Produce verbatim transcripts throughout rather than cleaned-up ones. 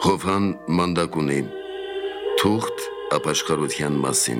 Հովհան մանդակունի, թուղթ ապաշխարության մասին։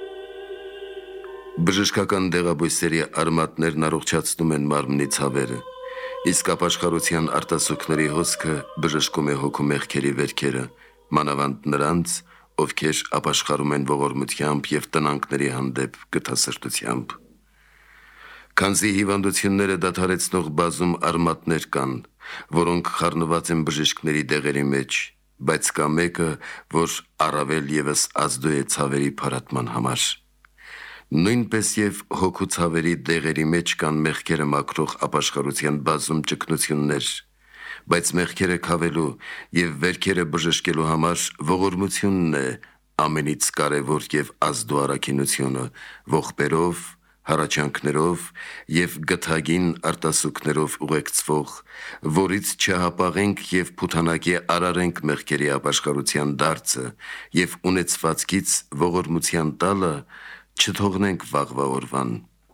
Բժշկական դեղաբույսերի արմատներն առողջացնում են մարմնի ցավերը, իսկ ապաշխարության արտասուքների հոսքը բժշկում է հոգու մեղքերի վերքերը, մանավանդ նրանց, ովքեր ապաշխարում են ողորմությամբ և տնանքների հանդեպ գթասրտությամբ։ Քանզի հիվանդությունները դադարեցնող բազում արմատներ կան, որոնք խառնված են բժիշկների դեղերի մեջ, բայց կա մեկը, որ առավել ևս ազդու է ցավերի փարատման համար։ Նույնպես և հոգու ցավերի դեղերի մեջ կան մեղքերը մաքրող ապաշխարության բազում ճգնություններ, բայց մեղքերը քավելու և վերքերը բժշկելու համար ողորմությունն է ամենից կարևոր և ազդու առաքինությունը, ողբերով, հառաչանքներով և գթագին արտասուքներով ուղեկցվող, որից չհապաղենք և փութանակի արարենք մեղքերի ապաշխարության դարձը և ունեցվածքից ողորմության տալը չթողնենք վաղվա օրվան։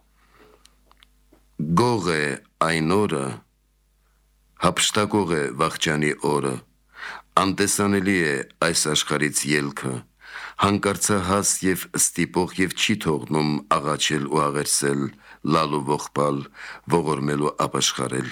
Գող է այն օրը, հափշտակող է վախճանի օրը, անտեսանելի է այս աշխարհից ելքը, հանկարծահաս և ստիպող և չի թողնում աղաչել ու աղերսել, լալ ու ողբալ, ողորմել ու ապաշխարել։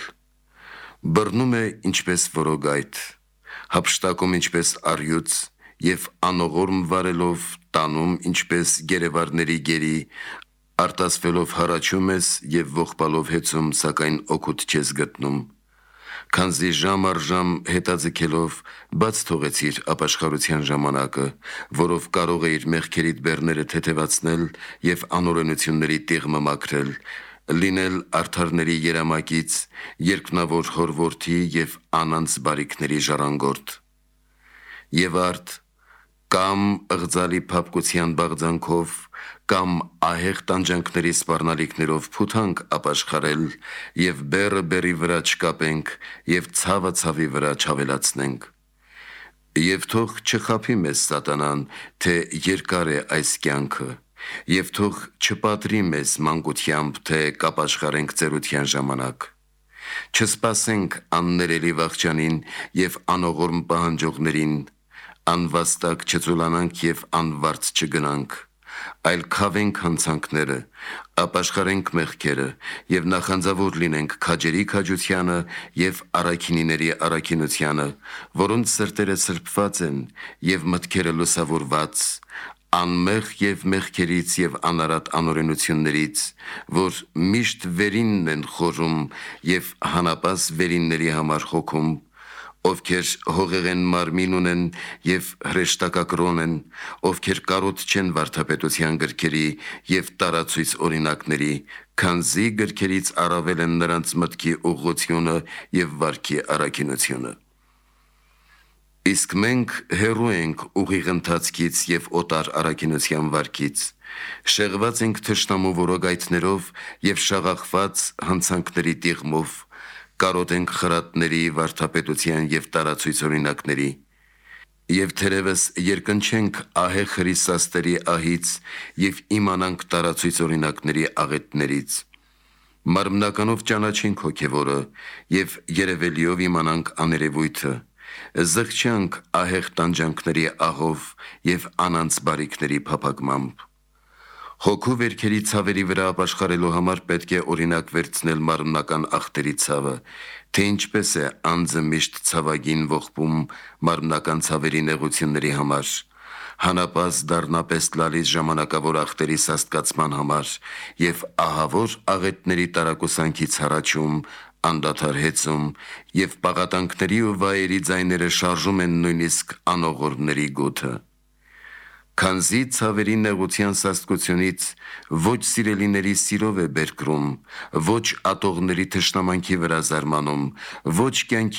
Բռնում է ինչպես որոգայթ, հափշտակում ինչպես առյուծ և անողորմ վարելով տանում ինչպես գերեվարների գերի, արտասվելով հառաչում ես և ողբալով հեծում, սակայն օգուտ չես գտնում։ Քանզի ժամ առ ժամ հետաձգելով բաց թողեցիր ապաշխարության ժամանակը, որով կարող էիր մեղքերիդ բեռները թեթևացնել և անօրենությունների տիղմը մաքրել, լինել արդարների երամակից, երկնավոր հոր որդի և անանց բարիքների ժառանգորդ։ Եվ արդ կամ ըղձալի փափկության բաղձանքով, կամ ահեղ տանջանքների սպառնալիքներով փութանք ապաշխարել և բեռը բեռի վրա չկապենք և ցավը ցավի վրա չավելացնենք։ Եվ թող չխաբի մեզ սատանան, թե երկար է այս կյանքը, և թող չպատրի մեզ մանկությամբ, թե կապաշխարենք ծերության ժամանակ։ Չսպասենք աններելի վախճանին և անողորմ պահանջողներին, անվաստակ չծուլանանք և անվարձ չգնանք, այլ քավենք հանցանքները, ապաշխարենք մեղքերը և նախանձավոր լինենք քաջերի քաջությանը և առաքինիների առաքինությանը, որոնց սրտերը սրբված են և մտքերը լուսավորված, անմեղ և մեղքերից և անարատ անօրենություններից, որ միշտ վերինն են խորում և հանապազ վերինների համար հոգում, ովքեր հողեղեն մարմին ունեն և հրեշտակակրոն են, ովքեր կարոտ չեն վարդապետության գրքերի և տարացույց օրինակների, քանզի գրքերից առավել են նրանց մտքի ուղղությունը և վարքի առաքինությունը։ Իսկ մենք հեռու ենք ուղիղ ընթացքից և օտար առաքինության վարքից, շեղված ենք թշնամու որոգայթներով և շաղախված հանցանքների տիղմով, կարոտ ենք խրատների, վարդապետության և տարացույց օրինակների։ Եվ թերևս երկնչենք ահեղ հրիսաստերի ահից և իմանանք տարացույց օրինակների աղետներից։ Մարմնականով ճանաչենք հոգևորը և երևելիով իմանանք աներևույթը, զղջանք ահեղ տանջանքների ահով և անանց բարիքների փափագմամբ։ Հոգու վերքերի ցավերի վրա ապաշխարելու համար պետք է օրինակ վերցնել մարմնական ախտերի ցավը, թե ինչպես է անձը միշտ ցավագին ողբում մարմնական ցավերի նեղությունների համար, հանապազ դառնապես լալիս ժամանակավոր ախտերի սաստկացման համար և ահավոր աղետների տարակուսանքից հառաչում, անդադար հեծում և պաղատանքների ու վայերի ձայները շարժում են նույնիսկ անողորմների գութը։ Քանզի ցավերի նեղության սաստկությունից ոչ սիրելիների սիրով է բերկրում, ոչ ատողների թշնամանքի վրա զարմանում, ոչ կյանքի